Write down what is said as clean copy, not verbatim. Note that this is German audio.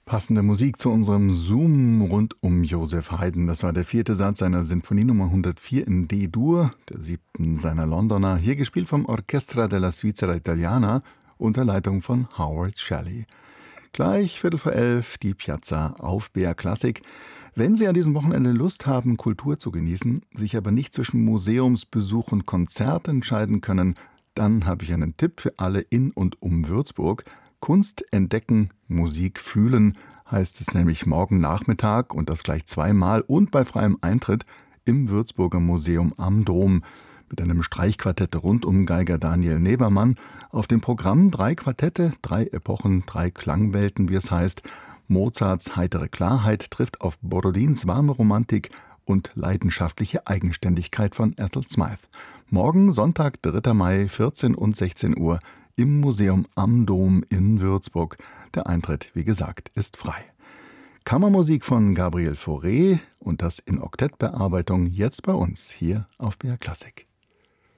Passende Musik zu unserem Zoom rund um Joseph Haydn. Das war der 4. Satz seiner Sinfonie Nummer 104 in D-Dur, der 7. seiner Londoner, hier gespielt vom Orchestra della Svizzera Italiana unter Leitung von Howard Shelley. Gleich 11:15 die Piazza auf BR Klassik. Wenn Sie an diesem Wochenende Lust haben, Kultur zu genießen, sich aber nicht zwischen Museumsbesuch und Konzert entscheiden können, dann habe ich einen Tipp für alle in und um Würzburg. Kunst entdecken, Musik fühlen, heißt es nämlich morgen Nachmittag und das gleich zweimal und bei freiem Eintritt im Würzburger Museum am Dom. Mit einem Streichquartett rund um Geiger Daniel Nebermann. Auf dem Programm 3 Quartette, 3 Epochen, 3 Klangwelten, wie es heißt. Mozarts heitere Klarheit trifft auf Borodins warme Romantik und leidenschaftliche Eigenständigkeit von Ethel Smythe. Morgen Sonntag, 3. Mai, 14 und 16 Uhr im Museum am Dom in Würzburg. Der Eintritt, wie gesagt, ist frei. Kammermusik von Gabriel Fauré und das in Oktettbearbeitung jetzt bei uns hier auf BR Klassik.